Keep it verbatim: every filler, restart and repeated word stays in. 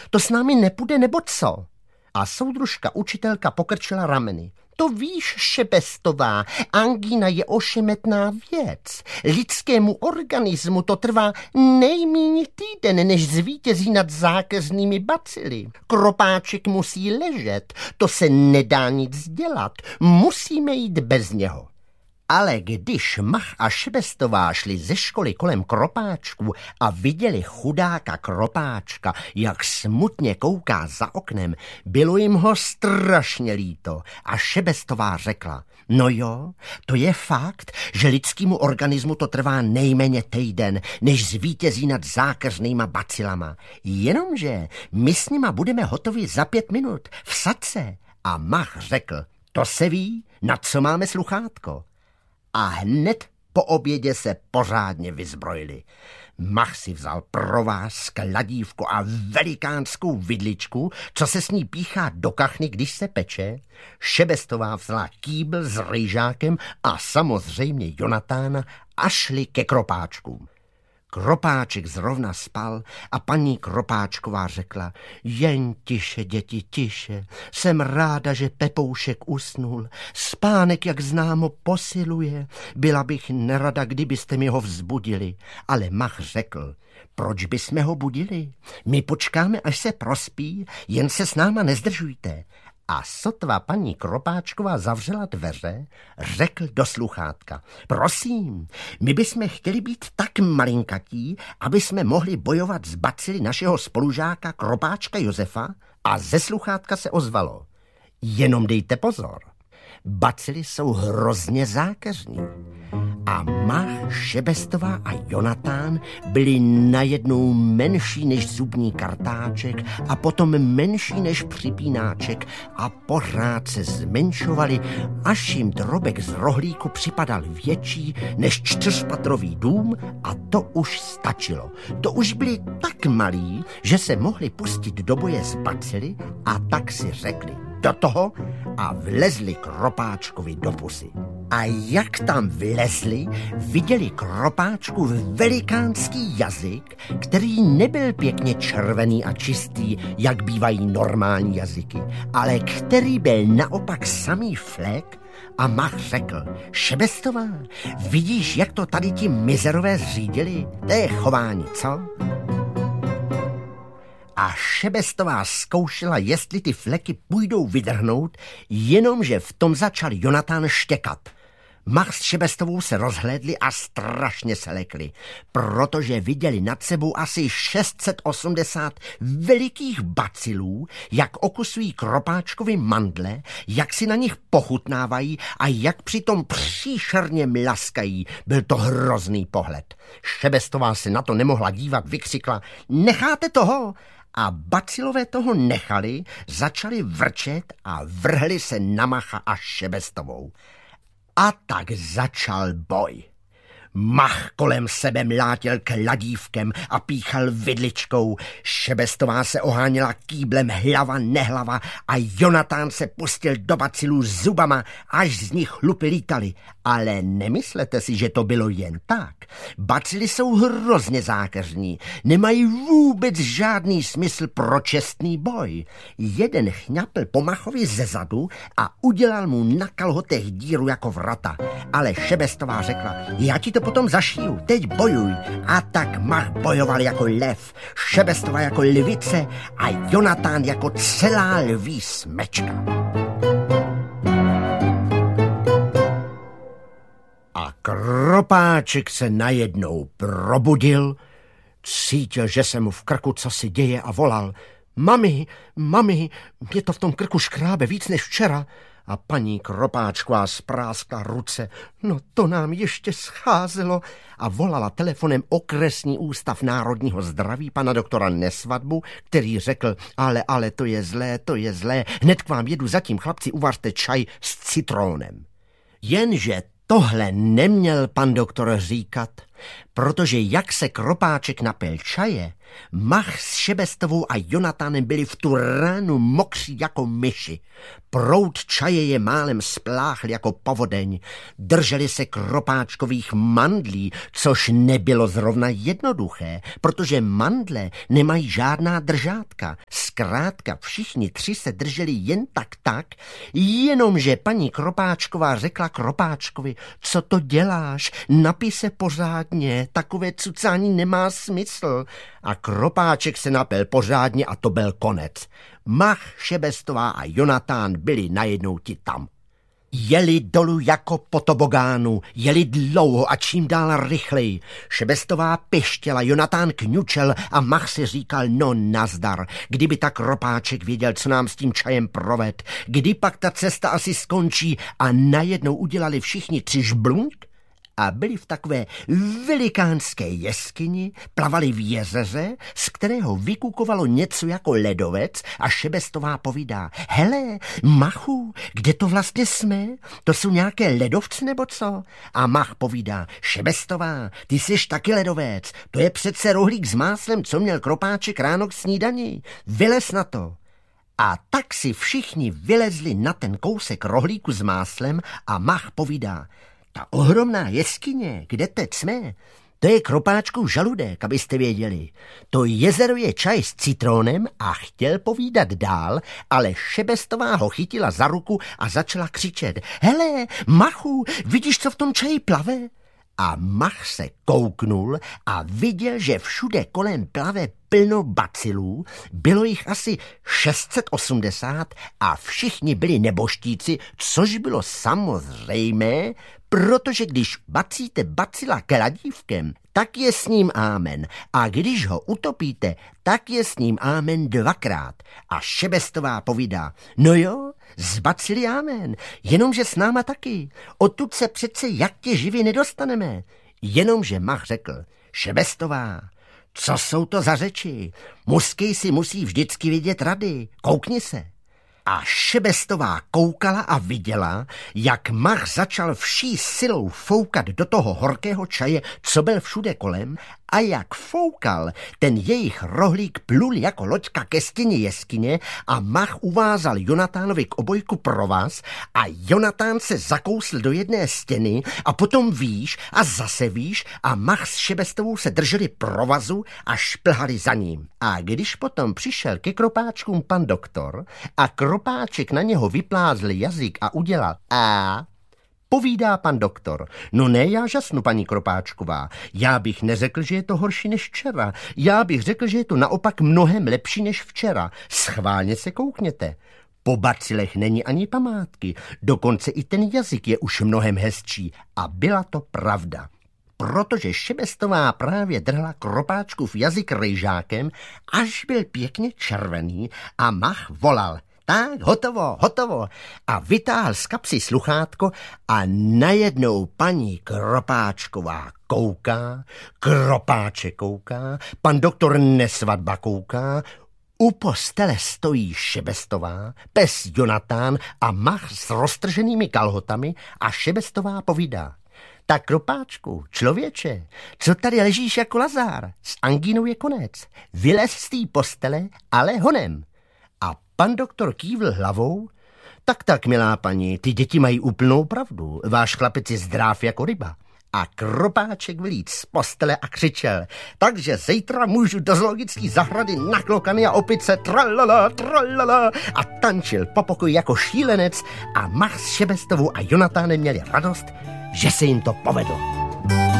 to s námi nepůjde nebo co? A soudružka učitelka pokrčila rameny. To víš, Šebestová, angína je ošemetná věc. Lidskému organismu to trvá nejméně týden, než zvítězí nad zákeřnými bacily. Kropáček musí ležet, to se nedá nic dělat, musíme jít bez něho. Ale když Mach a Šebestová šli ze školy kolem Kropáčku a viděli chudáka Kropáčka, jak smutně kouká za oknem, bylo jim ho strašně líto a Šebestová řekla, no jo, to je fakt, že lidskému organismu to trvá nejméně týden, než zvítězí nad zákeřnýma bacilama. Jenomže my s nima budeme hotovi za pět minut, vsad se. A Mach řekl, to se ví, na co máme sluchátko. A hned po obědě se pořádně vyzbrojili. Mach si vzal provaz, kladívku a velikánskou vidličku, co se s ní píchá do kachny, když se peče. Šebestová vzala kýbl s rejžákem a samozřejmě Jonatána a šli ke Kropáčku. Kropáček zrovna spal a paní Kropáčková řekla, jen tiše, děti, tiše, jsem ráda, že Pepoušek usnul, spánek, jak známo, posiluje, byla bych nerada, kdybyste mi ho vzbudili, ale Mach řekl, proč bychom ho budili? My počkáme, až se prospí, jen se s náma nezdržujte. A sotva paní Kropáčková zavřela dveře, řekl do sluchátka. Prosím, my bychom chtěli být tak malinkatí, aby jsme mohli bojovat s bacily našeho spolužáka Kropáčka Josefa, a ze sluchátka se ozvalo. Jenom dejte pozor, bacily jsou hrozně zákeřní. A Mach, Šebestová a Jonatán byli najednou menší než zubní kartáček a potom menší než připínáček a pořád se zmenšovali, až jim drobek z rohlíku připadal větší než čtyřpatrový dům a to už stačilo. To už byli tak malí, že se mohli pustit do boje s bacily a tak si řekli do toho a vlezli Kropáčkovi do pusy. A jak tam vlezli, viděli Kropáčku velikánský jazyk, který nebyl pěkně červený a čistý, jak bývají normální jazyky, ale který byl naopak samý flek. A Mach řekl, Šebestová, vidíš, jak to tady ti mizerové zřídili? To je chování, co? A Šebestová zkoušela, jestli ty fleky půjdou vydrhnout, jenomže v tom začal Jonatán štěkat. Mach s Šebestovou se rozhlédli a strašně se lekli, protože viděli nad sebou asi šest set osmdesát velikých bacilů, jak okusují Kropáčkovi mandle, jak si na nich pochutnávají a jak přitom příšerně mlaskají. Byl to hrozný pohled. Šebestová se na to nemohla dívat, vykřikla, necháte toho? A bacilové toho nechali, začali vrčet a vrhli se na Macha a Šebestovou. A tak začal boj. Mach kolem sebe mlátil kladívkem a píchal vidličkou. Šebestová se oháněla kýblem hlava nehlava a Jonatán se pustil do bacilů zubama, až z nich chlupy lítaly. Ale nemyslete si, že to bylo jen tak. Bacily jsou hrozně zákeřní, nemají vůbec žádný smysl pro čestný boj. Jeden chňapl po Machovi zezadu a udělal mu na kalhotech díru jako vrata. Ale Šebestová řekla, já ti to potom zašiju, teď bojuj. A tak Mach bojoval jako lev, Šebestová jako lvice a Jonatán jako celá lví smečka. A Kropáček se najednou probudil, cítil, že se mu v krku cosi děje a volal, mami, mami, mě to v tom krku škrábe víc než včera. A paní Kropáčková spráskla ruce, no to nám ještě scházelo, a volala telefonem okresní ústav národního zdraví pana doktora Nesvadbu, který řekl, ale, ale to je zlé, to je zlé, hned k vám jedu, zatím chlapci uvařte čaj s citrónem. Jenže tohle neměl pan doktor říkat, protože jak se Kropáček napil čaje, Mach s Šebestovou a Jonatánem byli v tu ránu mokří jako myši. Proud čaje je málem spláchl jako povodeň. Drželi se Kropáčkových mandlí, což nebylo zrovna jednoduché, protože mandle nemají žádná držátka. Zkrátka všichni tři se drželi jen tak tak, jenomže paní Kropáčková řekla Kropáčkovi, co to děláš, napij se pořádně, takové cucání nemá smysl. A Kropáček se napil pořádně a to byl konec. Mach, Šebestová a Jonatán byli najednou ti tam. Jeli dolů jako po tobogánu, jeli dlouho a čím dál rychleji. Šebestová pištěla, Jonatán kňučel a Mach si říkal, no nazdar, kdyby tak Kropáček věděl, co nám s tím čajem proved, kdy pak ta cesta asi skončí a najednou udělali všichni tři žblunk a byli v takové velikánské jeskyni, plavali v jezeře, z kterého vykukovalo něco jako ledovec a Šebestová povídá, hele, Machu, kde to vlastně jsme? To jsou nějaké ledovce nebo co? A Mach povídá, Šebestová, ty jsi taky ledovec, to je přece rohlík s máslem, co měl Kropáček ráno k snídani. Vylez na to. A tak si všichni vylezli na ten kousek rohlíku s máslem a Mach povídá, ta ohromná jeskyně, kde teď jsme, to je Kropáčkův žaludek, abyste věděli. To jezero je čaj s citrónem a chtěl povídat dál, ale Šebestová ho chytila za ruku a začala křičet. Hele, Machu, vidíš, co v tom čaji plave? A Mach se kouknul a viděl, že všude kolem plave plno bacilů, bylo jich asi šest set osmdesát a všichni byli neboštíci, což bylo samozřejmé, protože když bacíte bacila kladívkem, tak je s ním ámen a když ho utopíte, tak je s ním ámen dvakrát. A Šebestová povídá, no jo, z bacily ámen, jenomže s náma taky, odtud se přece jak tě živě nedostaneme. Jenomže Mach řekl, Šebestová, co jsou to za řeči? Mužský si musí vždycky vidět rady, koukni se. A Šebestová koukala a viděla, jak Mach začal vší silou foukat do toho horkého čaje, co byl všude kolem, a jak foukal, ten jejich rohlík plul jako loďka ke stěně jeskyně a Mach uvázal Jonatánovi k obojku provaz a Jonatán se zakousl do jedné stěny a potom výš a zase výš a Mach s Šebestovou se drželi provazu a šplhali za ním. A když potom přišel ke Kropáčkům pan doktor a Kropáček na něho vyplázl jazyk a udělal a... Povídá pan doktor, no ne, já žasnu, paní Kropáčková, já bych neřekl, že je to horší než včera, já bych řekl, že je to naopak mnohem lepší než včera, schválně se koukněte. Po bacilech není ani památky, dokonce i ten jazyk je už mnohem hezčí a byla to pravda. Protože Šebestová právě drhla Kropáčkův jazyk rejžákem, až byl pěkně červený a Mach volal. Tak, hotovo, hotovo. A vytáhl z kapsy sluchátko a najednou paní Kropáčková kouká, Kropáček kouká, pan doktor Nesvadba kouká, u postele stojí Šebestová, pes Jonatán a Mach s roztrženými kalhotami a Šebestová povídá. Tak Kropáčku, člověče, co tady ležíš jako Lazár? S angínou je konec. Vylez z té postele, ale honem. A pan doktor kývl hlavou. Tak tak, milá paní, ty děti mají úplnou pravdu. Váš chlapec je zdráv jako ryba. A Kropáček vylít z postele a křičel. Takže zítra můžu do zoologické zahrady na klokany a opice tralala, tralala a tančil po pokoji jako šílenec a Mach s Šebestovou a Jonatánem měli radost, že se jim to povedlo.